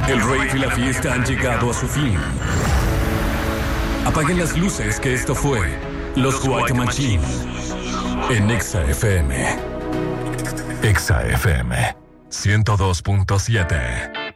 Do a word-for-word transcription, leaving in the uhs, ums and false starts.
El rave y la fiesta han llegado a su fin. Apaguen las luces, que esto fue Los White Machine en Exa F M. Exa F M ciento dos punto siete.